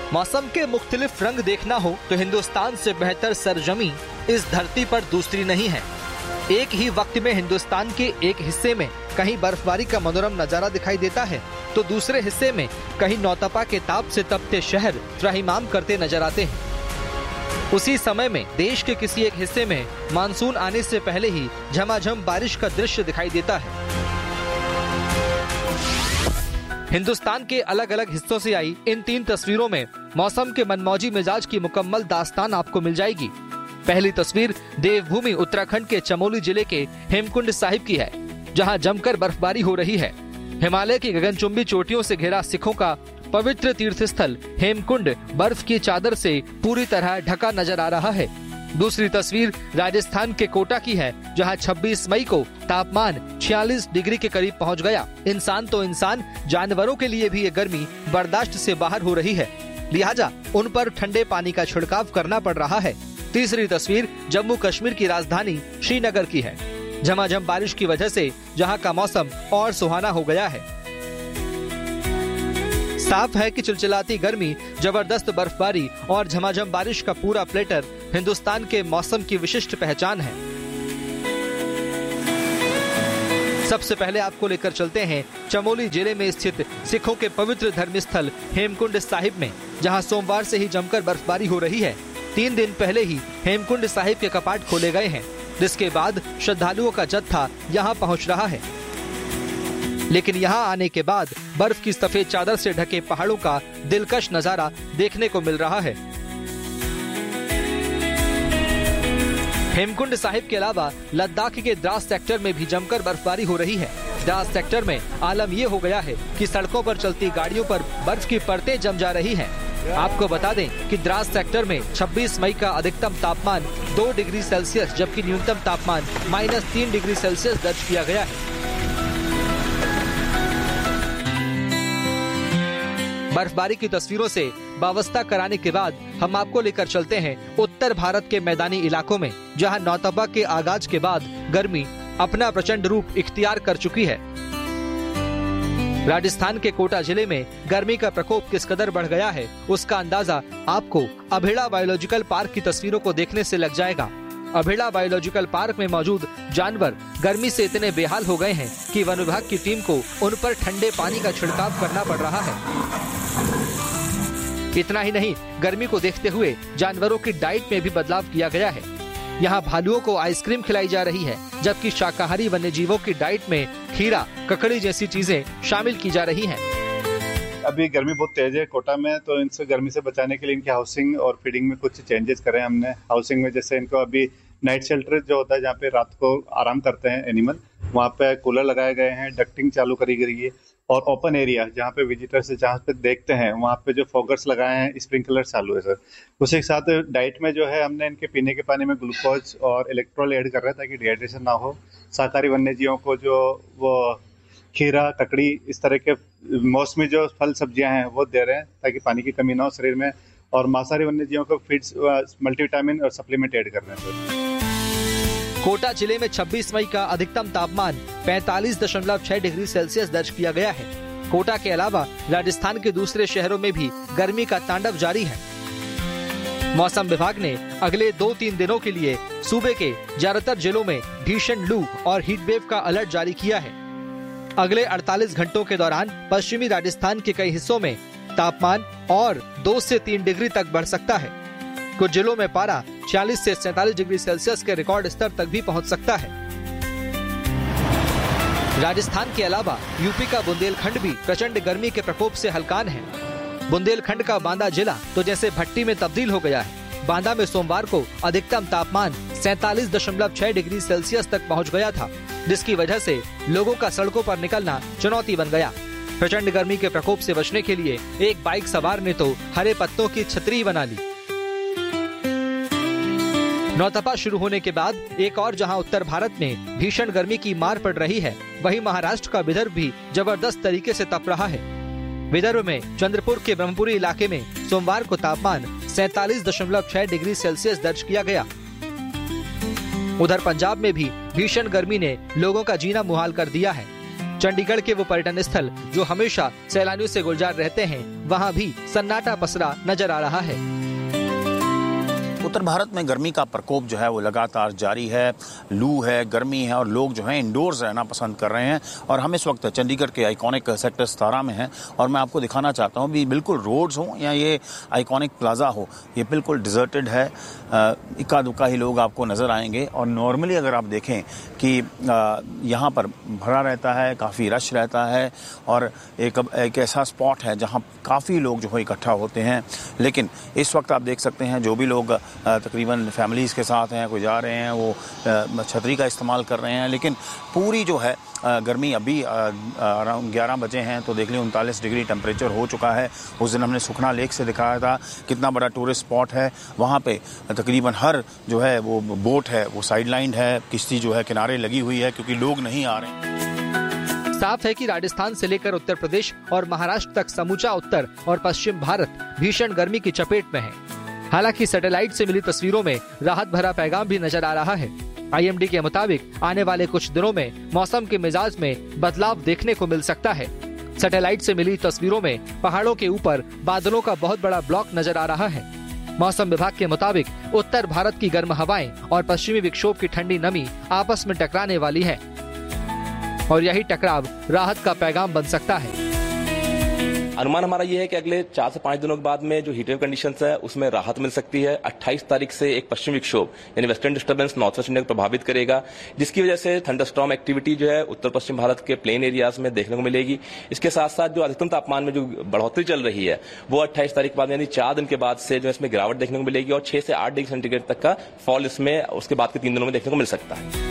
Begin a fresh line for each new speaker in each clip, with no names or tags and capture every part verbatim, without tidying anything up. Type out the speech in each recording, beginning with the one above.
मौसम के मुख्तलिफ रंग देखना हो तो हिंदुस्तान से बेहतर सरजमी इस धरती पर दूसरी नहीं है। एक ही वक्त में हिंदुस्तान के एक हिस्से में कहीं बर्फबारी का मनोरम नजारा दिखाई देता है तो दूसरे हिस्से में कहीं नौतपा के ताप से तपते शहर त्राहिमाम करते नजर आते हैं। उसी समय में देश के किसी एक हिस्से में मानसून आने से पहले ही झमाझम बारिश का दृश्य दिखाई देता है। हिंदुस्तान के अलग अलग हिस्सों से आई इन तीन तस्वीरों में मौसम के मनमौजी मिजाज की मुकम्मल दास्तान आपको मिल जाएगी। पहली तस्वीर देवभूमि उत्तराखंड के चमोली जिले के हेमकुंड साहिब की है, जहां जमकर बर्फबारी हो रही है। हिमालय की गगनचुंबी चोटियों से घिरा सिखों का पवित्र तीर्थ स्थल हेमकुंड बर्फ की चादर से पूरी तरह ढका नजर आ रहा है। दूसरी तस्वीर राजस्थान के कोटा की है, जहां छब्बीस मई को तापमान छियालीस डिग्री के करीब पहुंच गया। इंसान तो इंसान, जानवरों के लिए भी ये गर्मी बर्दाश्त से बाहर हो रही है, लिहाजा उन पर ठंडे पानी का छिड़काव करना पड़ रहा है। तीसरी तस्वीर जम्मू कश्मीर की राजधानी श्रीनगर की है। झमाझम बारिश की वजह से जहां का मौसम और सुहाना हो गया है। साफ है कि चिलचिलाती गर्मी, जबरदस्त बर्फबारी और झमाझम बारिश का पूरा प्लेटर हिंदुस्तान के मौसम की विशिष्ट पहचान है। सबसे पहले आपको लेकर चलते हैं चमोली जिले में स्थित सिखों के पवित्र धर्म स्थल हेमकुंड साहिब में, जहां सोमवार से ही जमकर बर्फबारी हो रही है। तीन दिन पहले ही हेमकुंड साहिब के कपाट खोले गए हैं, जिसके बाद श्रद्धालुओं का जत्था यहां पहुंच रहा है। लेकिन यहां आने के बाद बर्फ की सफेद चादर से ढके पहाड़ों का दिलकश नजारा देखने को मिल रहा है। हेमकुंड साहिब के अलावा लद्दाख के द्रास सेक्टर में भी जमकर बर्फबारी हो रही है। द्रास सेक्टर में आलम ये हो गया है कि सड़कों पर चलती गाड़ियों पर बर्फ की परतें जम जा रही हैं। आपको बता दें कि द्रास सेक्टर में छब्बीस मई का अधिकतम तापमान दो डिग्री सेल्सियस जबकि न्यूनतम तापमान माइनस तीन डिग्री सेल्सियस दर्ज किया गया है। बर्फबारी की तस्वीरों से वाबस्ता कराने के बाद हम आपको लेकर चलते हैं उत्तर भारत के मैदानी इलाकों में, जहां नौतपा के आगाज के बाद गर्मी अपना प्रचंड रूप इख्तियार कर चुकी है। राजस्थान के कोटा जिले में गर्मी का प्रकोप किस कदर बढ़ गया है, उसका अंदाजा आपको अभिड़ा बायोलॉजिकल पार्क की तस्वीरों को देखने से लग जाएगा। अभिड़ा बायोलॉजिकल पार्क में मौजूद जानवर गर्मी से इतने बेहाल हो गए हैं कि वन विभाग की टीम को उन पर ठंडे पानी का छिड़काव करना पड़ रहा है। इतना ही नहीं, गर्मी को देखते हुए जानवरों की डाइट में भी बदलाव किया गया है। यहाँ भालुओं को आइसक्रीम खिलाई जा रही है, जबकि शाकाहारी वन्य जीवों की डाइट में खीरा, ककड़ी जैसी चीजें शामिल की जा रही हैं।
अभी गर्मी बहुत तेज है कोटा में, तो इनसे गर्मी से बचाने के लिए इनकी हाउसिंग और फीडिंग में कुछ चेंजेस करे हमने। हाउसिंग में जैसे इनको अभी नाइट शेल्टर जो होता है, जहाँ पे रात को आराम करते हैं एनिमल, वहाँ पे कूलर लगाए गए हैं, डक्टिंग चालू करी गई है, और ओपन एरिया जहाँ पे विजिटर्स जहाँ पे देखते हैं वहाँ पे जो फॉगर्स लगाए हैं, स्प्रिंकलर चालू है सर। उसी के साथ डाइट में जो है हमने इनके पीने के पानी में ग्लूकोज और इलेक्ट्रोल ऐड कर रहे हैं ताकि डिहाइड्रेशन ना हो। शाकाहारी वन्य जीवों को जो वो खीरा, ककड़ी, इस तरह के मौसमी जो फल सब्जियां हैं वो दे रहे हैं ताकि पानी की कमी ना हो शरीर में, और मांसाहारी वन्य जीवों को फीड्स, मल्टीविटामिन और सप्लीमेंट ऐड कर रहे हैं सर।
कोटा जिले में छब्बीस मई का अधिकतम तापमान पैंतालीस दशमलव छह डिग्री सेल्सियस दर्ज किया गया है। कोटा के अलावा राजस्थान के दूसरे शहरों में भी गर्मी का तांडव जारी है। मौसम विभाग ने अगले दो तीन दिनों के लिए सूबे के ज्यादातर जिलों में भीषण लू और हीट वेव का अलर्ट जारी किया है। अगले अड़तालीस घंटों के दौरान पश्चिमी राजस्थान के कई हिस्सों में तापमान और दो से तीन डिग्री तक बढ़ सकता है। कुछ जिलों में पारा छियालीस से सैंतालीस डिग्री सेल्सियस के रिकॉर्ड स्तर तक भी पहुंच सकता है। राजस्थान के अलावा यूपी का बुंदेलखंड भी प्रचंड गर्मी के प्रकोप से हलकान है। बुंदेलखंड का बांदा जिला तो जैसे भट्टी में तब्दील हो गया है। बांदा में सोमवार को अधिकतम तापमान सैंतालीस दशमलव छह डिग्री सेल्सियस तक पहुंच गया था, जिसकी वजह से लोगों का सड़कों पर निकलना चुनौती बन गया। प्रचंड गर्मी के प्रकोप से बचने के लिए एक बाइक सवार ने तो हरे पत्तों की छतरी बना ली। नौतपा शुरू होने के बाद एक और जहां उत्तर भारत में भीषण गर्मी की मार पड़ रही है, वहीं महाराष्ट्र का विदर्भ भी जबरदस्त तरीके से तप रहा है। विदर्भ में चंद्रपुर के ब्रह्मपुरी इलाके में सोमवार को तापमान सैंतालीस दशमलव छह डिग्री सेल्सियस दर्ज किया गया। उधर पंजाब में भी भीषण गर्मी ने लोगों का जीना मुहाल कर दिया है। चंडीगढ़ के वो पर्यटन स्थल जो हमेशा सैलानियों से गुलजार रहते हैं, वहाँ भी सन्नाटा पसरा नजर आ रहा है।
उत्तर भारत में गर्मी का प्रकोप जो है वो लगातार जारी है। लू है, गर्मी है और लोग जो हैं इंडोर्स रहना पसंद कर रहे हैं। और हम इस वक्त चंडीगढ़ के आइकॉनिक सेक्टर सतारा में हैं और मैं आपको दिखाना चाहता हूँ भी बिल्कुल रोड्स हों या ये आइकॉनिक प्लाजा हो, ये बिल्कुल डिजर्टेड है। इक्का दुक्का ही लोग आपको नज़र आएंगे और नॉर्मली अगर आप देखें कि यहाँ पर भरा रहता है, काफ़ी रश रहता है और एक एक ऐसा स्पॉट है जहाँ काफ़ी लोग जो है इकट्ठा होते हैं। लेकिन इस वक्त आप देख सकते हैं जो भी लोग तकरीबन फैमिलीज़ के साथ हैं, कोई जा रहे हैं, वो छतरी का इस्तेमाल कर रहे हैं। लेकिन पूरी जो है गर्मी अभी अराउंड ग्यारह बजे हैं तो देख लीजिए उनतालीस डिग्री टेम्परेचर हो चुका है। उस दिन हमने सुखना लेक से दिखाया था कितना बड़ा टूरिस्ट स्पॉट है। वहाँ पे तकरीबन हर जो है वो बोट है वो साइड लाइन है, किश्ती जो है किनारे लगी हुई है क्योंकि लोग नहीं आ रहे हैं।
साफ है कि राजस्थान से लेकर उत्तर प्रदेश और महाराष्ट्र तक समूचा उत्तर और पश्चिम भारत भीषण गर्मी की चपेट में है। हालांकि सैटेलाइट से मिली तस्वीरों में राहत भरा पैगाम भी नजर आ रहा है। आई एम डी के मुताबिक आने वाले कुछ दिनों में मौसम के मिजाज में बदलाव देखने को मिल सकता है। सैटेलाइट से मिली तस्वीरों में पहाड़ों के ऊपर बादलों का बहुत बड़ा ब्लॉक नजर आ रहा है। मौसम विभाग के मुताबिक उत्तर भारत की गर्म हवाएं और पश्चिमी विक्षोभ की ठंडी नमी आपस में टकराने वाली है और यही टकराव राहत का पैगाम बन सकता है।
अनुमान हमारा ये है कि अगले चार से पांच दिनों के बाद में जो हीट वेव कंडीशंस है उसमें राहत मिल सकती है। अट्ठाईस तारीख से एक पश्चिमी विक्षोभ यानी western disturbance north west India को प्रभावित करेगा, जिसकी वजह से थंडरस्टॉर्म एक्टिविटी जो है उत्तर पश्चिम भारत के प्लेन एरियाज में देखने को मिलेगी। इसके साथ साथ जो अधिकतम तापमान में जो बढ़ोतरी चल रही है वो अट्ठाईस तारीख के बाद यानी चार दिन के बाद से जो इसमें गिरावट देखने को मिलेगी और छह से आठ डिग्री सेंटीग्रेड तक का फॉल इसमें उसके बाद के तीन दिनों में देखने को मिल सकता है।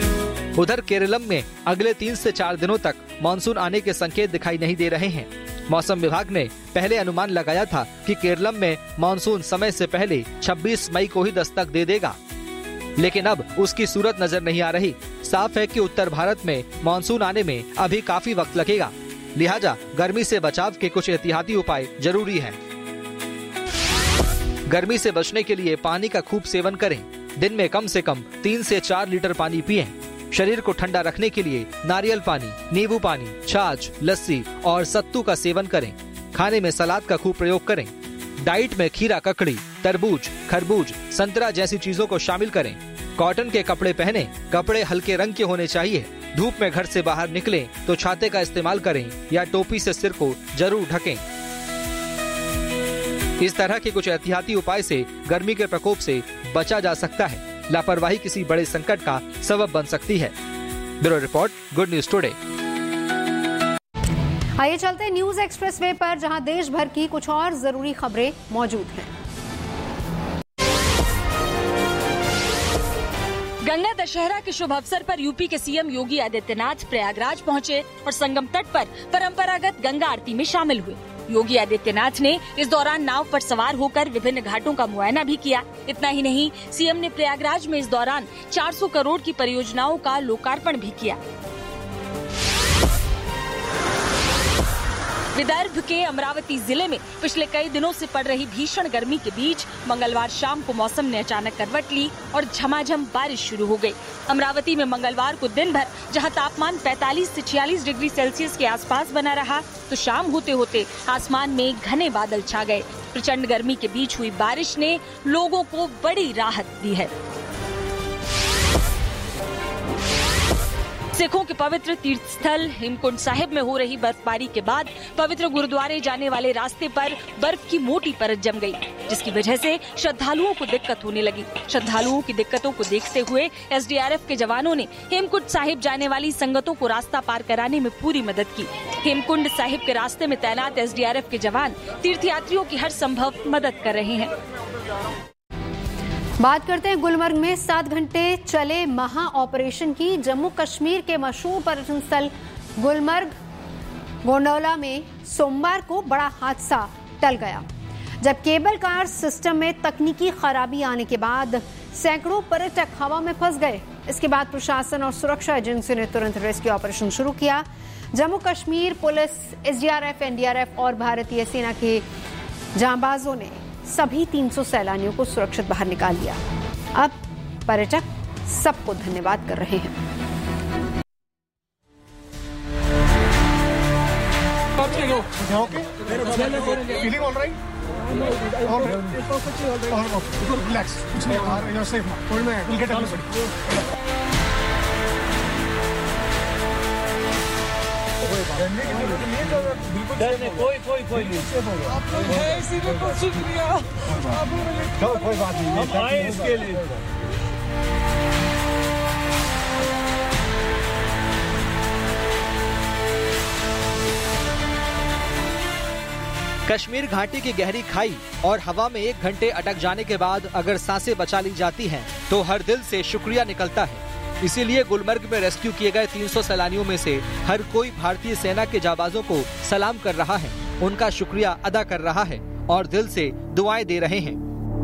उधर केरलम में अगले तीन से चार दिनों तक मानसून आने के संकेत दिखाई नहीं दे रहे हैं। मौसम विभाग ने पहले अनुमान लगाया था कि केरलम में मानसून समय से पहले छब्बीस मई को ही दस्तक दे देगा, लेकिन अब उसकी सूरत नजर नहीं आ रही। साफ है कि उत्तर भारत में मानसून आने में अभी काफी वक्त लगेगा, लिहाजा गर्मी से बचाव के कुछ एहतियाती उपाय जरूरी हैं। गर्मी से बचने के लिए पानी का खूब सेवन करें। दिन में कम से कम तीन से चार लीटर पानी पिएं। शरीर को ठंडा रखने के लिए नारियल पानी, नींबू पानी, छाछ, लस्सी और सत्तू का सेवन करें। खाने में सलाद का खूब प्रयोग करें। डाइट में खीरा, ककड़ी, तरबूज, खरबूज, संतरा जैसी चीजों को शामिल करें। कॉटन के कपड़े पहने। कपड़े हल्के रंग के होने चाहिए। धूप में घर से बाहर निकलें तो छाते का इस्तेमाल करें या टोपी से सिर को जरूर ढकें। इस तरह के कुछ एहतियाती उपाय से गर्मी के प्रकोप से बचा जा सकता है। लापरवाही किसी बड़े संकट का सबब बन सकती है। Bureau report, good news today.
आइए चलते हैं न्यूज एक्सप्रेस वे पर, जहां देश भर की कुछ और जरूरी खबरें मौजूद हैं।
गंगा दशहरा के शुभ अवसर पर यूपी के सीएम योगी आदित्यनाथ प्रयागराज पहुंचे और संगम तट पर परंपरागत गंगा आरती में शामिल हुए। योगी आदित्यनाथ ने इस दौरान नाव पर सवार होकर विभिन्न घाटों का मुआयना भी किया। इतना ही नहीं, सीएम ने प्रयागराज में इस दौरान चार सौ करोड़ की परियोजनाओं का लोकार्पण भी किया। विदर्भ के अमरावती जिले में पिछले कई दिनों से पड़ रही भीषण गर्मी के बीच मंगलवार शाम को मौसम ने अचानक करवट ली और झमाझम बारिश शुरू हो गई। अमरावती में मंगलवार को दिन भर जहां तापमान पैंतालीस से छियालीस डिग्री सेल्सियस के आसपास बना रहा, तो शाम होते होते आसमान में घने बादल छा गए। प्रचंड गर्मी के बीच हुई बारिश ने लोगों को बड़ी राहत दी है। सिखों के पवित्र तीर्थ स्थल हेमकुंड साहिब में हो रही बर्फबारी के बाद पवित्र गुरुद्वारे जाने वाले रास्ते पर बर्फ की मोटी परत जम गई, जिसकी वजह से श्रद्धालुओं को दिक्कत होने लगी। श्रद्धालुओं की दिक्कतों को देखते हुए एस डी आर एफ के जवानों ने हेमकुंड साहिब जाने वाली संगतों को रास्ता पार कराने में पूरी मदद की। हेमकुंड साहिब के रास्ते में तैनात एस डी आर एफ के जवान तीर्थयात्रियों की हर संभव मदद कर रहे हैं।
बात करते हैं गुलमर्ग में सात घंटे चले महा ऑपरेशन की। जम्मू कश्मीर के मशहूर पर्यटन स्थल गुलमर्ग गोंडवाना में सोमवार को बड़ा हादसा टल गया, जब केबल कार सिस्टम में तकनीकी खराबी आने के बाद सैकड़ों पर्यटक हवा में फंस गए। इसके बाद प्रशासन और सुरक्षा एजेंसियों ने तुरंत रेस्क्यू ऑपरेशन शुरू किया। Jammu Kashmir police, S D R F, N D R F और भारतीय सेना के जांबाजों ने सभी तीन सौ सैलानियों को सुरक्षित बाहर निकाल लिया। अब पर्यटक सबको धन्यवाद कर रहे हैं।
Okay? Feeling all right? All right. Relax. You're safe now. We'll get everybody.
कोई कोई कोई नहीं शुक्रिया कोई बात नहीं हम आए इसके लिए।
कश्मीर घाटी की गहरी खाई और हवा में एक घंटे अटक जाने के बाद अगर सांसें बचा ली जाती हैं, तो हर दिल से शुक्रिया निकलता है। इसीलिए गुलमर्ग में रेस्क्यू किए गए तीन सौ सैलानियों में से हर कोई भारतीय सेना के जाबाजों को सलाम कर रहा है, उनका शुक्रिया अदा कर रहा है और दिल से दुआएं दे रहे हैं।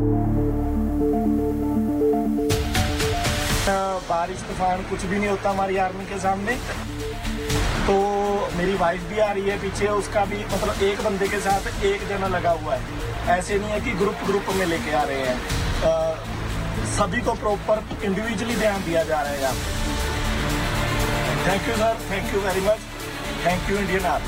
बारिश तूफान कुछ भी नहीं होता हमारी आर्मी के सामने। तो मेरी वाइफ भी आ रही है पीछे, उसका भी मतलब एक बंदे के साथ एक जना लगा हुआ है। ऐसे नहीं है कि ग्रुप ग्रुप में लेके आ रहे हैं, आ, सभी को प्रॉपर इंडिविजुअली ध्यान दिया जा रहा है यहाँ पे। Thank you sir, thank you very much, thank you Indian army.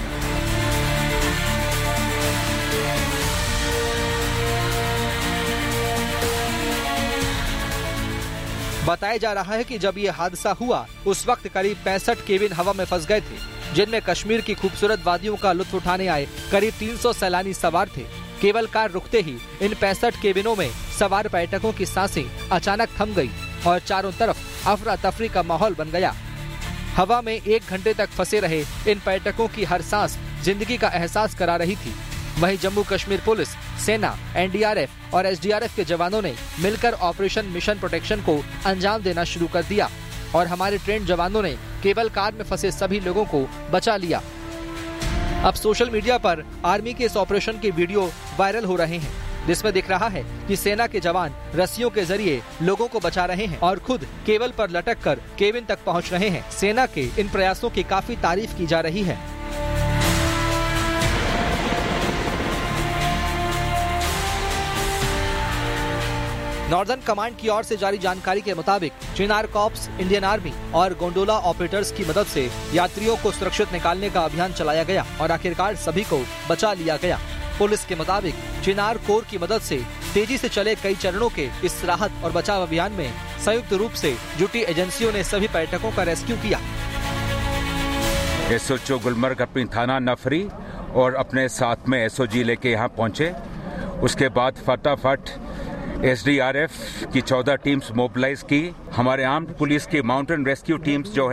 बताया जा रहा है कि जब ये हादसा हुआ उस वक्त करीब पैंसठ केबिन हवा में फंस गए थे, जिनमें कश्मीर की खूबसूरत वादियों का लुत्फ उठाने आए करीब तीन सौ सैलानी सवार थे। केबल कार रुकते ही इन पैंसठ केबिनों में सवार पर्यटकों की सांसें अचानक थम गई और चारों तरफ अफरा तफरी का माहौल बन गया। हवा में एक घंटे तक फंसे रहे इन पर्यटकों की हर सांस जिंदगी का एहसास करा रही थी। वहीं जम्मू कश्मीर पुलिस, सेना, एन डी आर एफ और एस डी आर एफ के जवानों ने मिलकर ऑपरेशन मिशन प्रोटेक्शन को अंजाम देना शुरू कर दिया और हमारे ट्रेंड जवानों ने केबल कार में फंसे सभी लोगों को बचा लिया। अब सोशल मीडिया पर आर्मी के इस ऑपरेशन के वीडियो वायरल हो रहे हैं, जिसमें दिख रहा है कि सेना के जवान रस्सियों के जरिए लोगों को बचा रहे हैं और खुद केबल पर लटक कर केबिन तक पहुंच रहे हैं। सेना के इन प्रयासों की काफी तारीफ की जा रही है। नॉर्दर्न कमांड की ओर से जारी जानकारी के मुताबिक चिनार कॉर्प्स, इंडियन आर्मी और गोंडोला ऑपरेटर्स की मदद से यात्रियों को सुरक्षित निकालने का अभियान चलाया गया और आखिरकार सभी को बचा लिया गया। पुलिस के मुताबिक चिनार कोर की मदद से तेजी से चले कई चरणों के इस राहत और बचाव अभियान में संयुक्त रूप से जुटी एजेंसियों ने सभी पर्यटकों का रेस्क्यू किया।
एस ओ गुलमर्ग अपनी थाना नफरी और अपने साथ में एस ओ जी लेके यहाँ पहुँचे। उसके बाद फटाफट एस डी आर एफ की चौदह टीम्स मोबिलाइज की। हमारे आर्म्ड पुलिस की माउंटेन रेस्क्यू टीम्स जो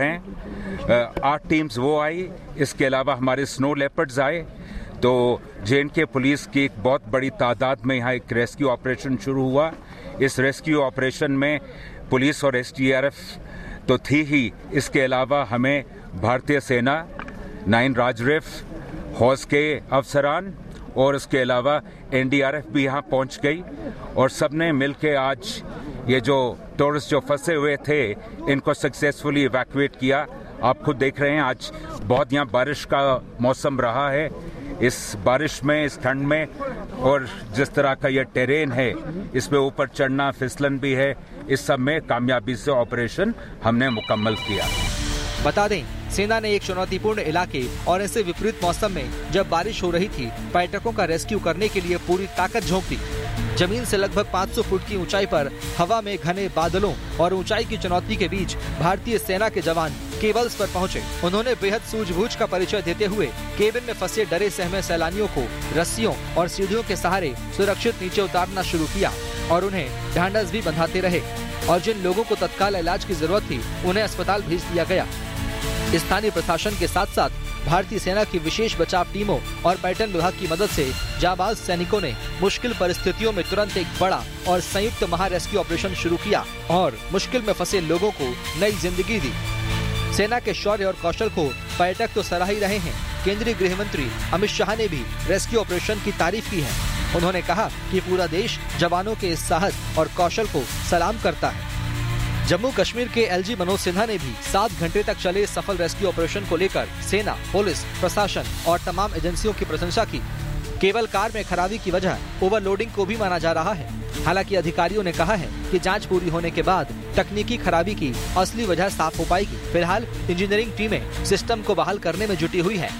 हैं आठ टीम्स वो आई। इसके अलावा हमारे स्नो लेपर्ड्स आए। तो जे एंड के पुलिस की एक बहुत बड़ी तादाद में यहाँ एक रेस्क्यू ऑपरेशन शुरू हुआ। इस रेस्क्यू ऑपरेशन में पुलिस और एस डी आर एफ तो थी ही, इसके अलावा हमें भारतीय सेना, नाइन राजरिफ, हौज के अफसरान और उसके अलावा एन डी आर एफ भी यहाँ पहुँच गई और सबने मिलके आज ये जो टूरिस्ट जो फंसे हुए थे इनको सक्सेसफुली इवैक्यूएट किया। आप खुद देख रहे हैं आज बहुत यहाँ बारिश का मौसम रहा है। इस बारिश में, इस ठंड में और जिस तरह का ये टेरेन है इसमें ऊपर चढ़ना, फिसलन भी है, इस सब में कामयाबी से ऑपरेशन हमने मुकम्मल किया।
बता दें, सेना ने एक चुनौतीपूर्ण इलाके और ऐसे विपरीत मौसम में जब बारिश हो रही थी, पर्यटकों का रेस्क्यू करने के लिए पूरी ताकत झोंक दी। जमीन से लगभग पाँच सौ फुट की ऊंचाई पर हवा में घने बादलों और ऊंचाई की चुनौती के बीच भारतीय सेना के जवान केबल्स पर पहुंचे। उन्होंने बेहद सूझबूझ का परिचय देते हुए केबिन में फंसे डरे सहमे सैलानियों को रस्सियों और सीढ़ियों के सहारे सुरक्षित नीचे उतारना शुरू किया और उन्हें ढांढस भी बंधाते रहे और जिन लोगों को तत्काल इलाज की जरूरत थी उन्हें अस्पताल भेज दिया गया। स्थानीय प्रशासन के साथ साथ भारतीय सेना की विशेष बचाव टीमों और पर्यटन विभाग की मदद से जाबाज सैनिकों ने मुश्किल परिस्थितियों में तुरंत एक बड़ा और संयुक्त महा रेस्क्यू ऑपरेशन शुरू किया और मुश्किल में फंसे लोगों को नई जिंदगी दी। सेना के शौर्य और कौशल को पर्यटक तो सराह ही रहे हैं। केंद्रीय गृह मंत्री अमित शाह ने भी रेस्क्यू ऑपरेशन की तारीफ की है। उन्होंने कहा कि पूरा देश जवानों के इस साहस और कौशल को सलाम करता है। जम्मू कश्मीर के एल जी मनोज सिन्हा ने भी सात घंटे तक चले सफल रेस्क्यू ऑपरेशन को लेकर सेना, पुलिस, प्रशासन और तमाम एजेंसियों की प्रशंसा की। केबल कार में खराबी की वजह ओवरलोडिंग को भी माना जा रहा है। हालांकि अधिकारियों ने कहा है कि जांच पूरी होने के बाद तकनीकी खराबी की असली वजह साफ हो पाएगी। फिलहाल इंजीनियरिंग टीमें सिस्टम को बहाल करने में जुटी हुई है।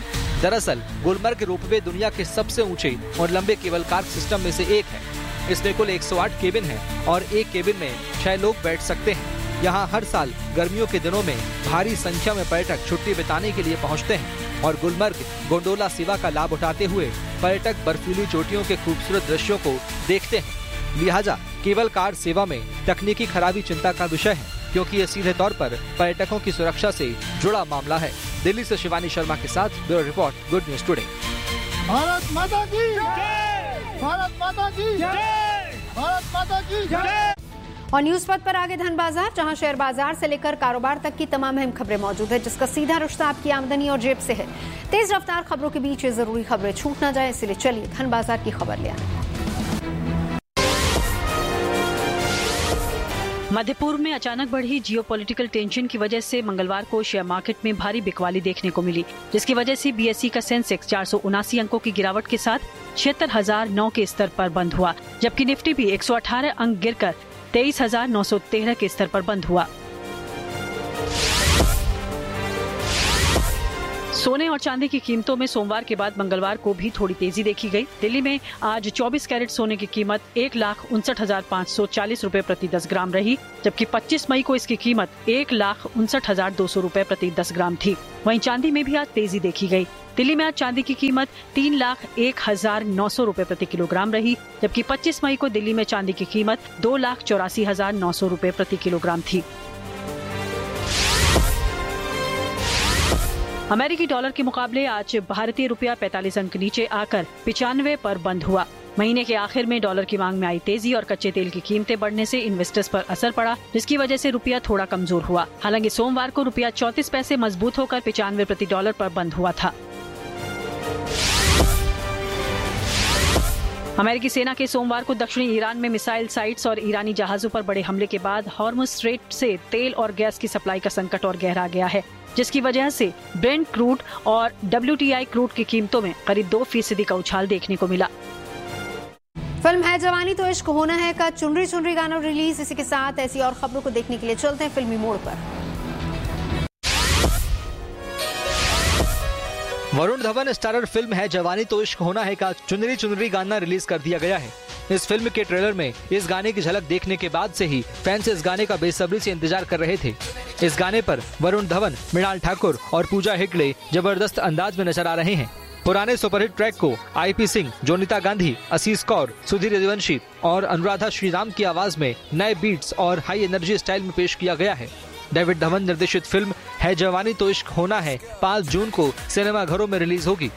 दरअसल गुलमर्ग रोपवे दुनिया के सबसे ऊंचे और लंबे केबल कार सिस्टम में से एक है। इसमें कुल एक सौ आठ केबिन है और एक केबिन में छह लोग बैठ सकते हैं। यहाँ हर साल गर्मियों के दिनों में भारी संख्या में पर्यटक छुट्टी बिताने के लिए पहुँचते हैं और गुलमर्ग गोंडोला सेवा का लाभ उठाते हुए पर्यटक बर्फीली चोटियों के खूबसूरत दृश्यों को देखते हैं। लिहाजा केबल कार सेवा में तकनीकी खराबी चिंता का विषय है, क्योंकि ये सीधे तौर पर पर्यटकों की सुरक्षा से जुड़ा मामला है। दिल्ली से शिवानी शर्मा के साथ bureau report, good news today.
Bharat माता की जय! भारत माता की जय! भारत माता की जय!
और न्यूज पथ पर आगे धन बाजार, जहां शेयर बाजार से लेकर कारोबार तक की तमाम अहम खबरें मौजूद है, जिसका सीधा रिश्ता आपकी आमदनी और जेब से है। तेज रफ्तार खबरों के बीच ये जरूरी खबरें छूट ना जाए, इसलिए चलिए धन बाजार की खबर ले आए।
मध्य पूर्व में अचानक बढ़ी जियोपॉलिटिकल टेंशन की वजह से मंगलवार को शेयर मार्केट में भारी बिकवाली देखने को मिली, जिसकी वजह से बीएसई का सेंसेक्स चार सौ उनासी अंकों की गिरावट के साथ छिहत्तर हजार नौ के स्तर पर बंद हुआ, जबकि निफ्टी भी एक सौ अठारह अंक गिरकर तेईस हजार नौ सौ तेरह के स्तर पर बंद हुआ। सोने और चांदी की कीमतों में सोमवार के बाद मंगलवार को भी थोड़ी तेजी देखी गई। दिल्ली में आज चौबीस कैरेट सोने की कीमत एक लाख उनसठ हजार पाँच सौ चालीस रूपए प्रति दस ग्राम रही, जबकि पच्चीस मई को इसकी कीमत एक लाख उनसठ हजार दो सौ रूपए प्रति दस ग्राम थी। वहीं चांदी में भी आज तेजी देखी गई। दिल्ली में आज चांदी की कीमत तीन लाख एक हजार नौ सौ रूपए प्रति किलोग्राम रही, जबकि पच्चीस मई को दिल्ली में चांदी की कीमत दो लाख चौरासी हजार नौ सौ रूपए प्रति किलोग्राम थी। अमेरिकी डॉलर के मुकाबले आज भारतीय रुपया पैंतालीस अंक नीचे आकर पिचानवे पर बंद हुआ। महीने के आखिर में डॉलर की मांग में आई तेजी और कच्चे तेल की कीमतें बढ़ने से इन्वेस्टर्स पर असर पड़ा, जिसकी वजह से रुपया थोड़ा कमजोर हुआ। हालांकि सोमवार को रुपया चौंतीस पैसे मजबूत होकर पिचानवे प्रति डॉलर पर बंद हुआ था। अमेरिकी सेना के सोमवार को दक्षिणी ईरान में मिसाइल साइट्स और ईरानी जहाजों पर बड़े हमले के बाद हॉर्मुज स्ट्रेट से तेल और गैस की सप्लाई का संकट और गहरा गया है, जिसकी वजह से ब्रेंट क्रूड और डब्ल्यूटीआई क्रूड की कीमतों में करीब दो फीसदी का उछाल देखने को मिला।
फिल्म है जवानी तो इश्क होना है का चुनरी चुनरी गाना रिलीज। इसी के साथ ऐसी और खबरों को देखने के लिए चलते हैं फिल्मी मोड़ पर।
वरुण धवन स्टारर फिल्म है जवानी तो इश्क होना है का चुनरी चुनरी गाना रिलीज कर दिया गया है। इस फिल्म के ट्रेलर में इस गाने की झलक देखने के बाद से ही फैंस इस गाने का बेसब्री से इंतजार कर रहे थे। इस गाने पर वरुण धवन, मृणाल ठाकुर और पूजा हेगड़े जबरदस्त अंदाज में नजर आ रहे हैं। पुराने सुपरहिट ट्रैक को आईपी सिंह, जोनिता गांधी, आशीष कौर, सुधीर यदुवंशी और अनुराधा श्रीराम की आवाज में नए बीट्स और हाई एनर्जी स्टाइल में पेश किया गया है। डेविड धवन निर्देशित फिल्म है जवानी तो इश्क होना है पाँच जून को सिनेमा घरों में रिलीज होगी।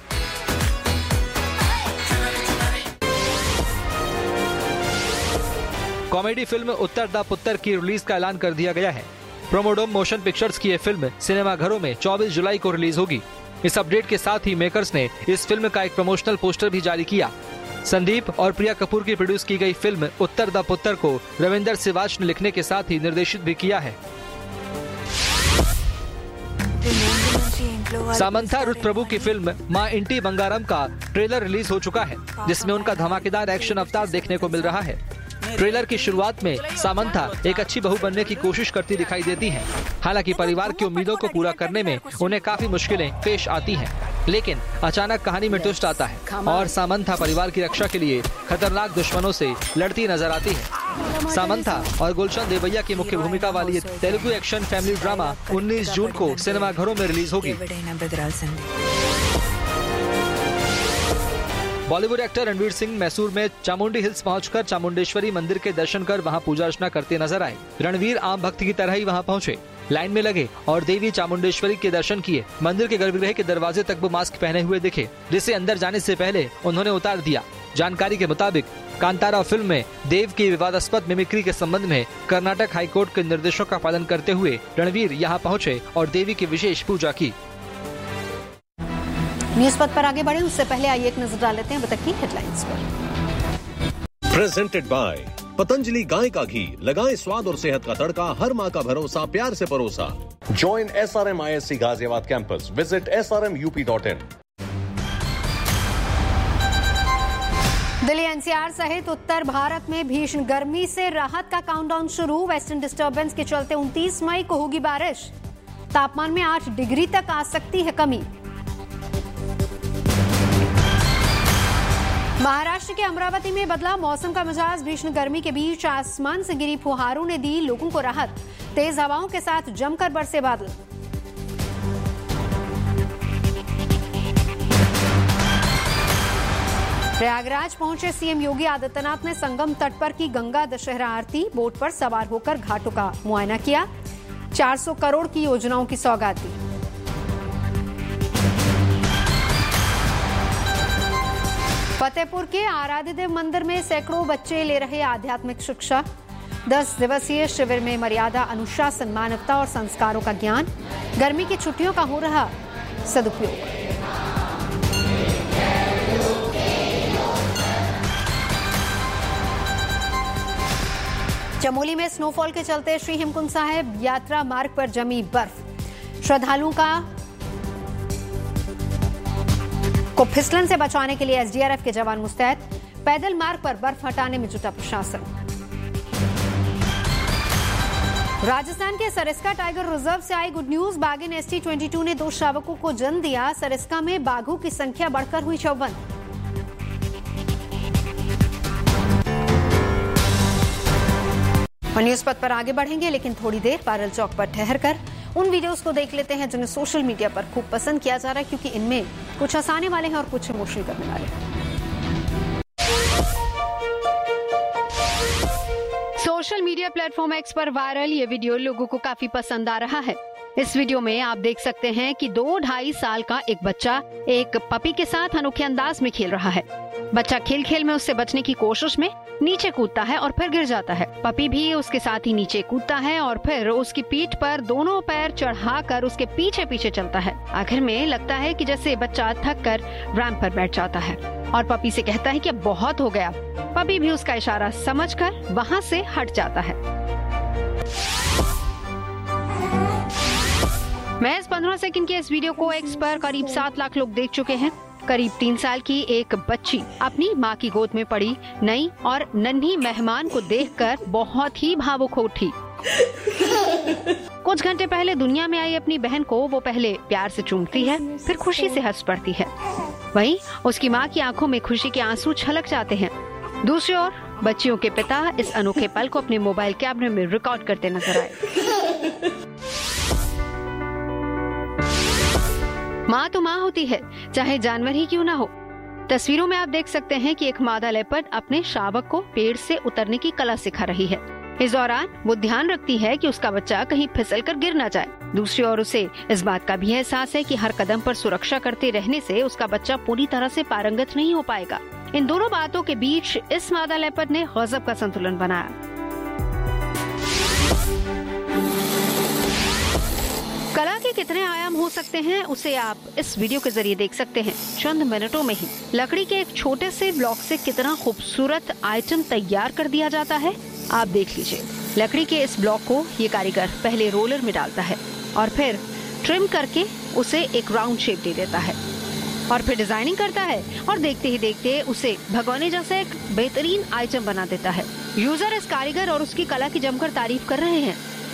कॉमेडी फिल्म उत्तर दा पुत्तर की रिलीज का ऐलान कर दिया गया है। प्रोमोडोम मोशन पिक्चर्स की यह फिल्म सिनेमा घरों में चौबीस जुलाई को रिलीज होगी। इस अपडेट के साथ ही मेकर्स ने इस फिल्म का एक प्रमोशनल पोस्टर भी जारी किया। संदीप और प्रिया कपूर की प्रोड्यूस की गई फिल्म उत्तर दा पुत्तर को रविंदर सिवाच ने लिखने के साथ ही निर्देशित भी किया है। सामंथा रुथ प्रभु की फिल्म माँ इंटी बंगारम का ट्रेलर रिलीज हो चुका है, जिसमें उनका धमाकेदार एक्शन अवतार देखने को मिल रहा है। ट्रेलर की शुरुआत में सामंथा एक अच्छी बहू बनने की कोशिश करती दिखाई देती हैं। हालांकि परिवार की उम्मीदों को पूरा करने में उन्हें काफी मुश्किलें पेश आती हैं, लेकिन अचानक कहानी में ट्विस्ट आता है और सामंथा परिवार की रक्षा के लिए खतरनाक दुश्मनों से लड़ती नजर आती है। सामंथा और गुलशन देवैया की मुख्य भूमिका वाली तेलुगु एक्शन फैमिली ड्रामा उन्नीस जून को सिनेमा घरों में रिलीज होगी। बॉलीवुड एक्टर रणवीर सिंह मैसूर में चामुंडी हिल्स पहुंचकर चामुंडेश्वरी मंदिर के दर्शन कर वहां पूजा अर्चना करते नजर आए। रणवीर आम भक्त की तरह ही वहां पहुंचे, लाइन में लगे और देवी चामुंडेश्वरी के दर्शन किए। मंदिर के गर्भगृह के दरवाजे तक वो मास्क पहने हुए दिखे, जिसे अंदर जाने से पहले उन्होंने उतार दिया। जानकारी के मुताबिक कांतारा फिल्म में देव की विवादास्पद मिमिक्री के संबंध में कर्नाटक हाईकोर्ट के निर्देशों का पालन करते हुए रणवीर यहाँ पहुँचे और देवी की विशेष पूजा की।
न्यूज पथ पर आगे बढ़े उससे पहले आइए एक नजर डाल लेते हैं अब तक की हेडलाइंस पर।
प्रेजेंटेड बाय पतंजलि गाय का घी, लगाएं स्वाद और सेहत का तड़का, हर माँ का भरोसा, प्यार से परोसा। Join S R M I S C Ghaziabad campus, visit S R M U P dot in.
Delhi NCR सहित उत्तर भारत में भीषण गर्मी से राहत का काउंटडाउन शुरू। वेस्टर्न डिस्टर्बेंस के चलते उनतीस मई को होगी बारिश। तापमान में आठ डिग्री तक आ सकती है कमी। महाराष्ट्र के अमरावती में बदला मौसम का मिजाज। भीषण गर्मी के बीच आसमान से गिरी फुहारों ने दी लोगों को राहत। तेज हवाओं के साथ जमकर बरसे बादल। प्रयागराज पहुंचे सीएम योगी आदित्यनाथ ने संगम तट पर की गंगा दशहरा आरती। बोट पर सवार होकर घाटों का मुआयना किया। चार सौ करोड़ की योजनाओं की सौगात दी। फतेहपुर के आराध्य देव मंदिर में सैकड़ों बच्चे ले रहे आध्यात्मिक शिक्षा। दस दिवसीय शिविर में मर्यादा, अनुशासन, मानवता और संस्कारों का ज्ञान। गर्मी की छुट्टियों का हो रहा सदुपयोग। चमोली में स्नोफॉल के चलते श्री हेमकुंड साहिब यात्रा मार्ग पर जमी बर्फ। श्रद्धालुओं का को फिसलन से बचाने के लिए एसडीआरएफ के जवान मुस्तैद। पैदल मार्ग पर बर्फ हटाने में जुटा प्रशासन। राजस्थान के सरिस्का टाइगर रिजर्व से आई गुड न्यूज। बागिन एस टी बाईस ने दो शावकों को जन्म दिया। सरिस्का में बाघों की संख्या बढ़कर हुई चौवन। और न्यूज पथ पर आगे बढ़ेंगे, लेकिन थोड़ी देर पारल चौक पर ठहर कर उन वीडियोस को देख लेते हैं जिन्हें सोशल मीडिया पर खूब पसंद किया जा रहा है, क्योंकि इनमें कुछ हंसाने वाले हैं और कुछ इमोशनल करने वाले हैं। सोशल मीडिया प्लेटफॉर्म एक्स पर वायरल ये वीडियो लोगों को काफी पसंद आ रहा है। इस वीडियो में आप देख सकते हैं कि दो ढाई साल का एक बच्चा एक पपी के साथ अनोखे अंदाज में खेल रहा है। बच्चा खेल खेल में उससे बचने की कोशिश में नीचे कूदता है और फिर गिर जाता है। पपी भी उसके साथ ही नीचे कूदता है और फिर उसकी पीठ पर दोनों पैर चढ़ाकर उसके पीछे पीछे चलता है। आखिर में लगता है कि जैसे बच्चा थक कर रैंप पर बैठ जाता है और पपी से कहता है कि अब बहुत हो गया। पपी भी उसका इशारा समझकर वहाँ से हट जाता है। महज पंद्रह सेकंड के इस वीडियो को एक्स पर करीब सात लाख लोग देख चुके हैं। करीब तीन साल की एक बच्ची अपनी माँ की गोद में पड़ी नई और नन्ही मेहमान को देखकर बहुत ही भावुक हो उठी। कुछ घंटे पहले दुनिया में आई अपनी बहन को वो पहले प्यार से चूमती है, फिर खुशी से हंस पड़ती है। वहीं उसकी माँ की आंखों में खुशी के आंसू छलक जाते हैं। दूसरी ओर बच्चियों के पिता इस अनोखे पल को अपने मोबाइल कैमरे में रिकॉर्ड करते नजर आए। माँ तो माँ होती है, चाहे जानवर ही क्यों ना हो। तस्वीरों में आप देख सकते हैं कि एक मादा लेपर्ड अपने शावक को पेड़ से उतरने की कला सिखा रही है। इस दौरान वो ध्यान रखती है कि उसका बच्चा कहीं फिसल कर गिर ना जाए। दूसरी ओर उसे इस बात का भी एहसास है कि हर कदम पर सुरक्षा करते रहने से उसका बच्चा पूरी तरह से पारंगत नहीं हो पाएगा। इन दोनों बातों के बीच इस मादा लेपर्ड ने गजब का संतुलन बनाया। कला के कितने आयाम हो सकते हैं उसे आप इस वीडियो के जरिए देख सकते हैं। चंद मिनटों में ही लकड़ी के एक छोटे से ब्लॉक से कितना खूबसूरत आइटम तैयार कर दिया जाता है, आप देख लीजिए। लकड़ी के इस ब्लॉक को ये कारीगर पहले रोलर में डालता है और फिर ट्रिम करके उसे एक राउंड शेप दे देता है और फिर डिजाइनिंग करता है और देखते ही देखते उसे भगोने जैसा एक बेहतरीन आइटम बना देता है। यूजर इस कारीगर और उसकी कला की जमकर तारीफ कर रहे हैं।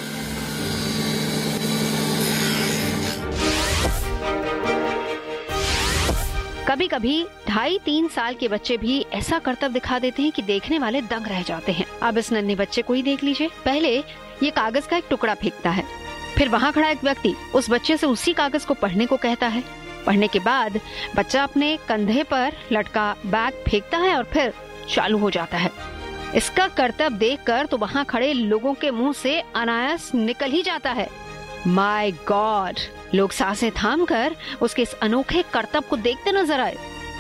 कभी कभी ढाई तीन साल के बच्चे भी ऐसा करतब दिखा देते हैं कि देखने वाले दंग रह जाते हैं। अब इस नन्हे बच्चे को ही देख लीजिए। पहले ये कागज का एक टुकड़ा फेंकता है, फिर वहाँ खड़ा एक व्यक्ति उस बच्चे से उसी कागज को पढ़ने को कहता है। पढ़ने के बाद बच्चा अपने कंधे पर लटका बैग फेंकता है और फिर चालू हो जाता है। इसका करतब देखकर तो वहाँ खड़े लोगों के मुंह से अनायास निकल ही जाता है। माय गॉड, लोग सांसें थाम कर उसके इस अनोखे करतब को देखते नजर आए।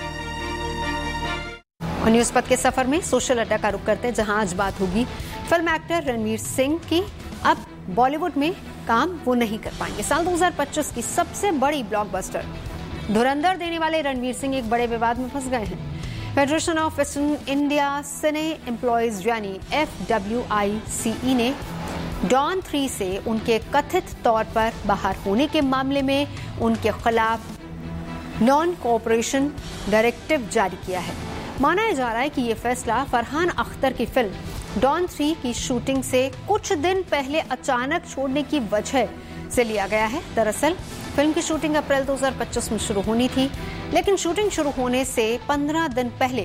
और न्यूज पथ के सफर में सोशल अड्डा का रुख करते हैं, जहां आज बात होगी फिल्म एक्टर रणवीर सिंह की। अब बॉलीवुड में काम वो नहीं कर पाएंगे। साल दो हज़ार पच्चीस की सबसे बड़ी ब्लॉकबस्टर धुरंधर देने वाले रणवीर सिंह एक बड़े विवाद में फंस गए हैं। Federation of western India cine employees यानी एफ डब्ल्यू आई सी ई ने डॉन थ्री से उनके कथित तौर पर बाहर होने के मामले में उनके खिलाफ नॉन कोऑपरेशन डायरेक्टिव जारी किया है। माना जा रहा है कि ये फैसला फरहान अख्तर की फिल्म डॉन थ्री की शूटिंग से कुछ दिन पहले अचानक छोड़ने की वजह से लिया गया है। दरअसल फिल्म की शूटिंग अप्रैल दो हज़ार पच्चीस में शुरू होनी थी, लेकिन शूटिंग शुरू होने से पंद्रह दिन पहले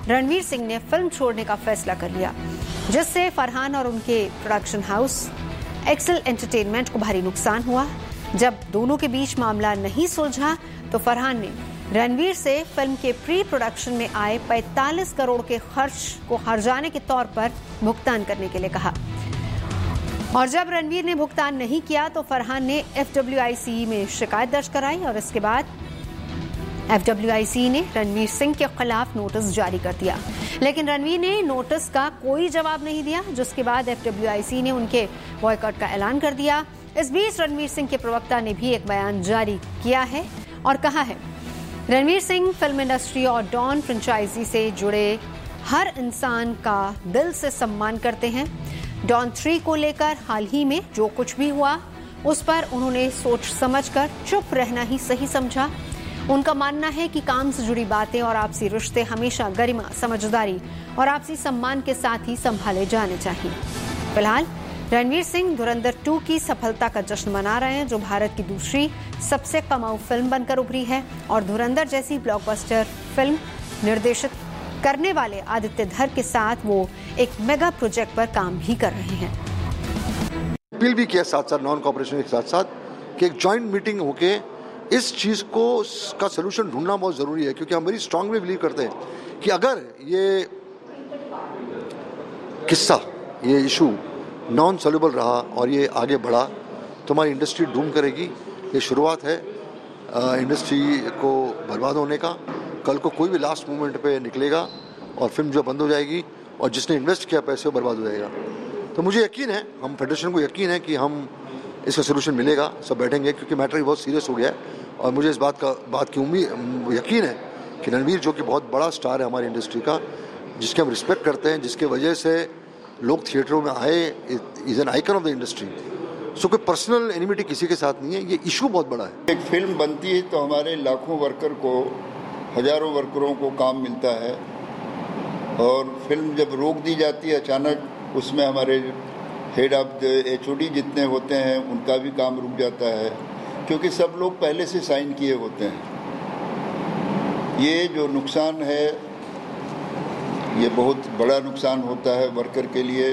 रणवीर सिंह ने फिल्म छोड़ने का फैसला कर लिया, जिससे फरहान और उनके प्रोडक्शन हाउस एक्सेल एंटरटेनमेंट को भारी नुकसान हुआ। जब दोनों के बीच मामला नहीं सुलझा तो फरहान ने रणवीर से फिल्म के प्री प्रोडक्शन में आए पैंतालीस करोड़ के खर्च को हर्जाने के तौर पर भुगतान करने के लिए कहा। और जब रणवीर ने भुगतान नहीं किया तो फरहान ने एफ डब्ल्यू आई सी में शिकायत दर्ज कराई और इसके बाद एफ डब्ल्यू आई सी ने रणवीर सिंह के खिलाफ नोटिस जारी कर दिया, लेकिन रणवीर ने नोटिस का कोई जवाब नहीं दिया, जिसके बाद एफ डब्ल्यू आई सी ने उनके बॉयकॉट का ऐलान कर दिया। इस बीच रणवीर सिंह के प्रवक्ता ने भी एक बयान जारी किया है और कहा है, रणवीर सिंह फिल्म इंडस्ट्री और डॉन फ्रेंचाइजी से जुड़े हर इंसान का दिल से सम्मान करते हैं। डॉन थ्री को लेकर हाल ही में जो कुछ भी हुआ उस पर उन्होंने सोच समझकर चुप रहना ही सही समझा। उनका मानना है कि काम से जुड़ी बातें और आपसी रिश्ते हमेशा गरिमा, समझदारी और आपसी सम्मान के साथ ही संभाले जाने चाहिए। फिलहाल रणवीर सिंह धुरंधर टू की सफलता का जश्न मना रहे हैं, जो भारत की दूसरी सबसे कमाऊ फिल्म बनकर उभरी है और धुरंधर जैसी ब्लॉकबस्टर फिल्म निर्देशित करने वाले आदित्य धर के साथ वो एक मेगा प्रोजेक्ट पर काम भी कर रहे हैं।
अपील भी किया साथ साथ नॉन कॉपरेशन के साथ साथ कि एक जॉइंट मीटिंग होके इस चीज को का सोल्यूशन ढूंढना बहुत जरूरी है, क्योंकि हम वेरी स्ट्रांगली बिलीव करते हैं कि अगर ये किस्सा, ये इशू नॉन सॉल्युबल रहा और ये आगे बढ़ा तो हमारी इंडस्ट्री डूम करेगी। ये शुरुआत है इंडस्ट्री को बर्बाद होने का। कल को कोई भी लास्ट मोमेंट पे निकलेगा और फिल्म जो बंद हो जाएगी और जिसने इन्वेस्ट किया पैसे वो बर्बाद हो जाएगा। तो मुझे यकीन है, हम फेडरेशन को यकीन है कि हम इसका सोल्यूशन मिलेगा, सब बैठेंगे, क्योंकि मैटर बहुत सीरियस हो गया है और मुझे इस बात का बात की उम्मीद यकीन है कि रणवीर जो कि बहुत बड़ा स्टार है हमारी इंडस्ट्री का, जिसके हम रिस्पेक्ट करते हैं, जिसके वजह से लोग थिएटरों में आए, is an icon of the industry. सो कोई पर्सनल एनिमिटी किसी के साथ नहीं है, ये इशू बहुत बड़ा है।
एक फिल्म बनती है तो हमारे लाखों वर्कर को, हजारों वर्करों को काम मिलता है और फिल्म जब रोक दी जाती है अचानक, उसमें हमारे head of the H O D जितने होते हैं उनका भी काम रुक जाता है, क्योंकि सब लोग पहले से साइन किए होते हैं। ये जो नुकसान है ये बहुत बड़ा नुकसान होता है वर्कर के लिए।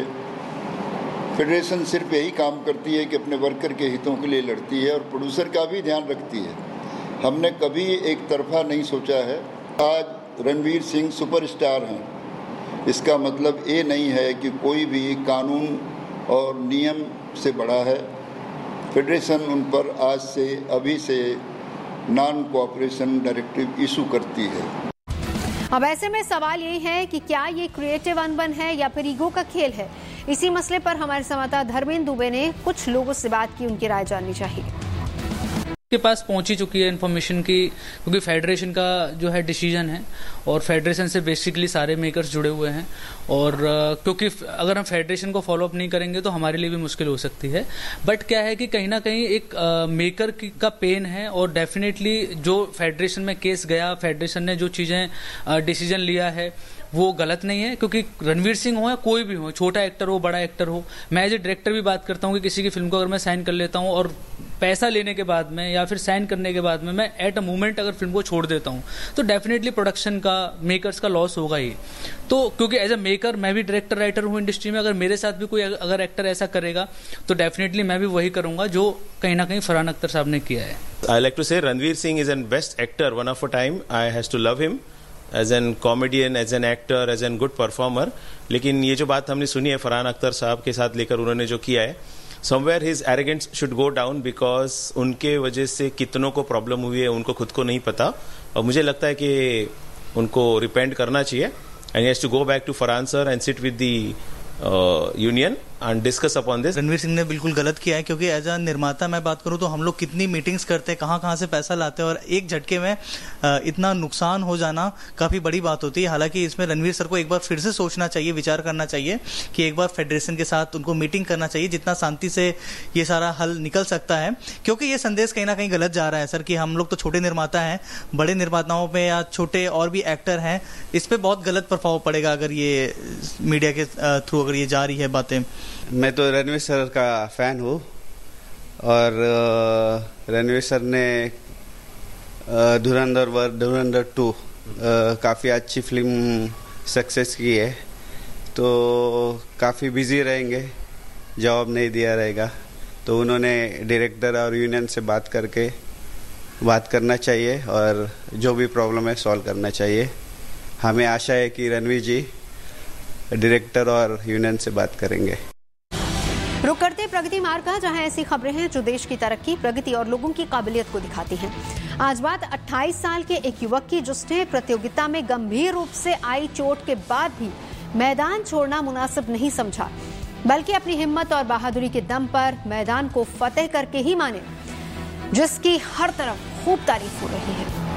फेडरेशन सिर्फ यही काम करती है कि अपने वर्कर के हितों के लिए लड़ती है और प्रोड्यूसर का भी ध्यान रखती है। हमने कभी एक तरफा नहीं सोचा है। आज रणवीर सिंह सुपरस्टार हैं, इसका मतलब ये नहीं है कि कोई भी कानून और नियम से बड़ा है। फेडरेशन उन पर आज से अभी से नॉन कोऑपरेशन डायरेक्टिव इशू करती है।
अब ऐसे में सवाल यही है कि क्या ये क्रिएटिव अनबन है या फिर ईगो का खेल है। इसी मसले पर हमारे संवाददाता धर्मेंद्र दुबे ने कुछ लोगों से बात की, उनकी राय जाननी चाहिए।
के पास पहुंची चुकी है इन्फॉर्मेशन की, क्योंकि फेडरेशन का जो है डिसीजन है और फेडरेशन से बेसिकली सारे मेकर्स जुड़े हुए हैं और क्योंकि अगर हम फेडरेशन को फॉलो अप नहीं करेंगे तो हमारे लिए भी मुश्किल हो सकती है। बट क्या है कि कहीं ना कहीं एक आ, मेकर की, का पेन है और डेफिनेटली जो फेडरेशन में केस गया, फेडरेशन ने जो चीजें डिसीजन लिया है वो गलत नहीं है, क्योंकि रणवीर सिंह हो या कोई भी हो, छोटा एक्टर हो बड़ा एक्टर हो, मैं एज ए डायरेक्टर भी बात करता हूँ कि किसी की फिल्म को अगर मैं साइन कर लेता हूँ और पैसा लेने के बाद में या फिर साइन करने के बाद में मैं एट अ मोमेंट अगर फिल्म को छोड़ देता हूँ तो डेफिनेटली प्रोडक्शन का, मेकर्स का लॉस होगा ही। तो क्योंकि एज अ मेकर मैं भी डायरेक्टर राइटर हूँ इंडस्ट्री में, अगर मेरे साथ भी कोई अगर एक्टर ऐसा करेगा तो डेफिनेटली मैं भी वही करूंगा जो कहीं ना कहीं फरहान अख्तर साहब ने किया है।
आई लाइक टू से Ranveer Singh is an best actor, one of a time. I has to love him as an comedian, as an actor, as an good performer. लेकिन ये जो बात हमने सुनी है फरहान अख्तर साहब के साथ लेकर उन्होंने जो किया है, somewhere his arrogance should go down, because उनके वजह से कितनों को प्रॉब्लम हुई है उनको खुद को नहीं पता और मुझे लगता है कि उनको रिपेंट करना चाहिए and he has to go back to Farhan sir and sit with the union and discuss upon this.
Ranveer Singh ने बिल्कुल गलत किया है, क्योंकि एज अ निर्माता मैं बात करूं तो हम लोग कितनी मीटिंग्स करते हैं, कहां कहां से पैसा लाते हैं और एक झटके में इतना नुकसान हो जाना काफी बड़ी बात होती है। हालांकि इसमें रणवीर सर को एक बार फिर से सोचना चाहिए, विचार करना चाहिए कि एक बार फेडरेशन के साथ उनको मीटिंग करना चाहिए, जितना शांति से ये सारा हल निकल सकता है। क्योंकि ये संदेश कहीं ना कहीं गलत जा रहा है सर कि हम लोग तो छोटे निर्माता हैं, बड़े निर्माताओं पे या छोटे और भी एक्टर हैं, इस पे बहुत गलत प्रभाव पड़ेगा अगर ये मीडिया के थ्रू अगर ये जा रही है बातें।
मैं तो रणवीर सर का फैन हूँ और रणवीर सर ने धुरंधर वर धुरंधर टू काफ़ी अच्छी फिल्म सक्सेस की है, तो काफ़ी बिजी रहेंगे, जवाब नहीं दिया रहेगा, तो उन्होंने डायरेक्टर और यूनियन से बात करके बात करना चाहिए और जो भी प्रॉब्लम है सॉल्व करना चाहिए। हमें आशा है कि रणवीर जी डायरेक्टर और यूनियन से बात करेंगे।
रुक करते प्रगति मार्ग का, जहां ऐसी खबरें हैं जो देश की तरक्की, प्रगति और लोगों की काबिलियत को दिखाती हैं। आज बात अट्ठाईस साल के एक युवक की, जिसने प्रतियोगिता में गंभीर रूप से आई चोट के बाद भी मैदान छोड़ना मुनासिब नहीं समझा, बल्कि अपनी हिम्मत और बहादुरी के दम पर मैदान को फतेह करके ही माने, जिसकी हर तरफ खूब तारीफ हो रही है।